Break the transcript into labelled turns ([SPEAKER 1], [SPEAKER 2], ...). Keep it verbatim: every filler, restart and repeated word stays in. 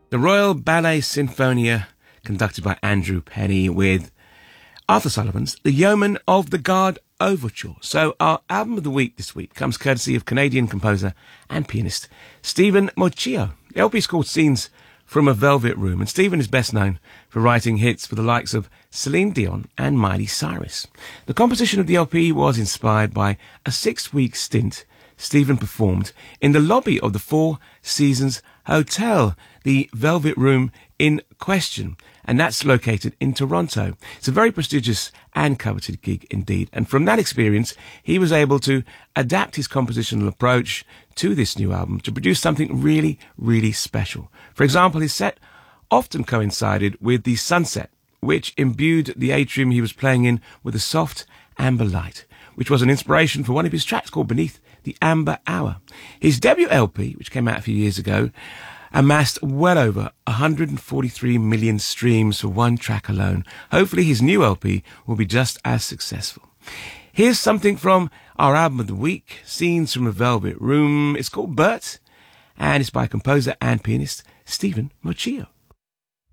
[SPEAKER 1] The Royal Ballet Sinfonia, conducted by Andrew Penny, with Arthur Sullivan's The Yeoman of the Guard Overture. So our album of the week this week comes courtesy of Canadian composer and pianist Stephen Mochio. The L P is called Scenes from a Velvet Room, and Stephen is best known for writing hits for the likes of Celine Dion and Miley Cyrus. The composition of the L P was inspired by a six-week stint Stephen performed in the lobby of the Four Seasons Hotel, the Velvet Room in question, and that's located in Toronto. It's a very prestigious and coveted gig indeed, and from that experience he was able to adapt his compositional approach to this new album to produce something really, really special. For example, his set often coincided with the sunset, which imbued the atrium he was playing in with a soft amber light, which was an inspiration for one of his tracks called Beneath the Amber Hour. His debut L P, which came out a few years ago, amassed well over one hundred forty-three million streams for one track alone. Hopefully his new L P will be just as successful. Here's something from our album of the week, Scenes from a Velvet Room. It's called Bert, and it's by composer and pianist Stephen Mochio.